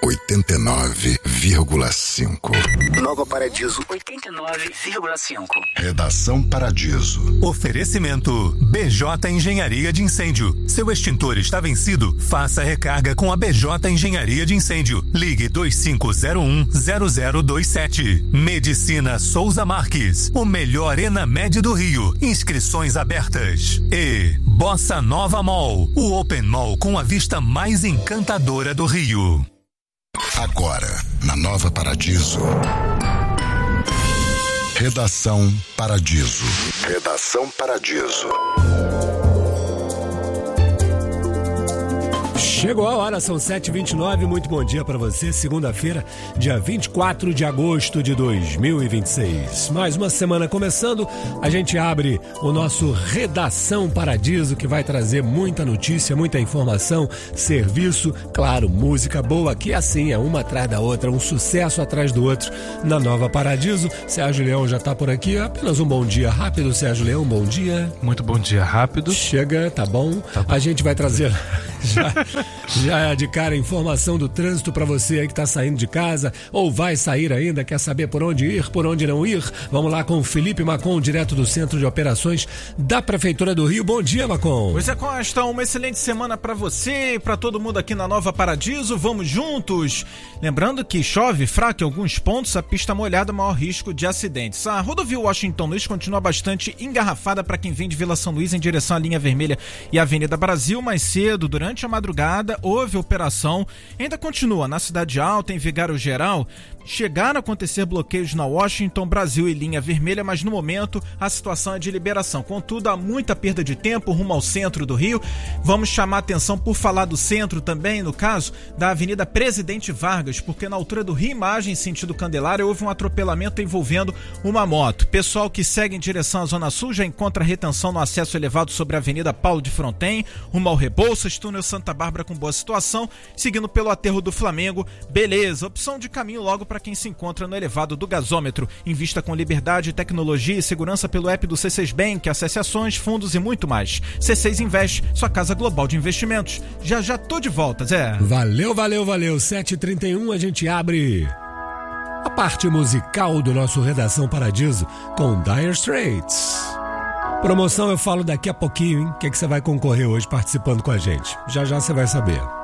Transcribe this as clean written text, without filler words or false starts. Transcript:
89,5. Nova Paradiso 89,5. Redação Paradiso. Oferecimento BJ Engenharia de Incêndio. Seu extintor está vencido? Faça recarga com a BJ Engenharia de Incêndio. Ligue 2501-0027. Medicina Souza Marques. O melhor Enamed do Rio. Inscrições abertas. E Bossa Nova Mall. O Open Mall com a vista mais encantadora do Rio. Agora, na Nova Paradiso. Redação Paradiso. Redação Paradiso. Chegou a hora, são 7h29, muito bom dia para você, segunda-feira, dia 24 de agosto de 2026. Mais uma semana começando, a gente abre o nosso Redação Paradiso, que vai trazer muita notícia, muita informação, serviço, claro, música boa, que assim é uma atrás da outra, um sucesso atrás do outro na Nova Paradiso. Sérgio Leão já tá por aqui, apenas um bom dia rápido, Sérgio Leão, bom dia. Muito bom dia rápido. Chega, tá bom? A gente vai trazer já de cara informação do trânsito para você aí que tá saindo de casa ou vai sair ainda, quer saber por onde ir, por onde não ir. Vamos lá com o Felipe Macon, direto do Centro de Operações da Prefeitura do Rio. Bom dia, Macon. Pois é, Costa, uma excelente semana para você e para todo mundo aqui na Nova Paradiso. Vamos juntos. Lembrando que chove fraco em alguns pontos, a pista molhada, maior risco de acidentes. A rodovia Washington Luiz continua bastante engarrafada para quem vem de Vila São Luís em direção à linha vermelha e Avenida Brasil. Mais cedo, durante a madrugada, houve operação, ainda continua na Cidade Alta, em Vigário Geral. Chegaram a acontecer bloqueios na Washington, Brasil e linha vermelha, mas no momento a situação é de liberação. Contudo, há muita perda de tempo rumo ao centro do Rio. Vamos chamar atenção por falar do centro também, no caso da Avenida Presidente Vargas, porque na altura do Rio Imagem, sentido Candelária, houve um atropelamento envolvendo uma moto. Pessoal que segue em direção à Zona Sul já encontra retenção no acesso elevado sobre a Avenida Paulo de Fronten, rumo ao Rebouças, túnel Santa Bárbara com boa situação, seguindo pelo aterro do Flamengo. Beleza, opção de caminho logo para quem se encontra no elevado do gasômetro. Invista com liberdade, tecnologia e segurança pelo app do C6 Bank, acesse ações, fundos e muito mais. C6 Invest, sua casa global de investimentos. Já tô de volta, Zé. Valeu. 7h31, a gente abre a parte musical do nosso Redação Paradiso com Dire Straits. Promoção eu falo daqui a pouquinho, hein? O que você vai concorrer hoje participando com a gente? Já você vai saber.